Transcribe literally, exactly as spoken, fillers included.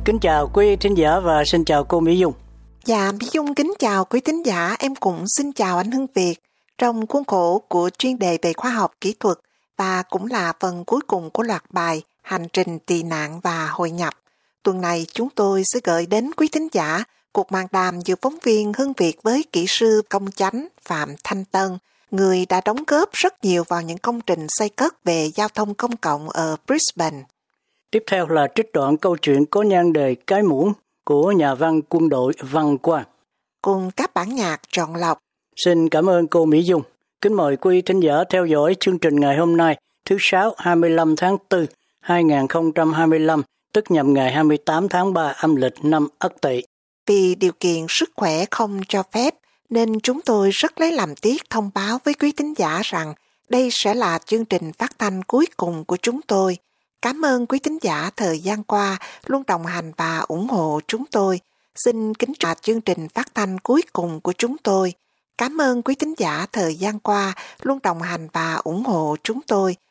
Kính chào quý thính giả và xin chào cô Mỹ Dung. Dạ, Mỹ Dung kính chào quý thính giả, em cũng xin chào anh Hưng Việt. Trong khuôn khổ của chuyên đề về khoa học kỹ thuật và cũng là phần cuối cùng của loạt bài Hành trình tị nạn và hội nhập, tuần này chúng tôi sẽ gửi đến quý thính giả cuộc màn đàm giữa phóng viên Hưng Việt với kỹ sư công chánh Phạm Thanh Tân, người đã đóng góp rất nhiều vào những công trình xây cất về giao thông công cộng ở Brisbane. Tiếp theo là trích đoạn câu chuyện có nhan đề Cái Muỗng của nhà văn quân đội Văn Quang, cùng các bản nhạc chọn lọc. Xin cảm ơn cô Mỹ Dung. Kính mời quý thính giả theo dõi chương trình ngày hôm nay, thứ Sáu hai mươi lăm tháng tư hai nghìn không trăm hai mươi lăm, tức nhằm ngày hai mươi tám tháng ba âm lịch năm Ất Tỵ. Vì điều kiện sức khỏe không cho phép, nên chúng tôi rất lấy làm tiếc thông báo với quý thính giả rằng đây sẽ là chương trình phát thanh cuối cùng của chúng tôi. Cảm ơn quý thính giả thời gian qua luôn đồng hành và ủng hộ chúng tôi. Xin kính chào chương trình phát thanh cuối cùng của chúng tôi. Cảm ơn quý thính giả thời gian qua luôn đồng hành và ủng hộ chúng tôi.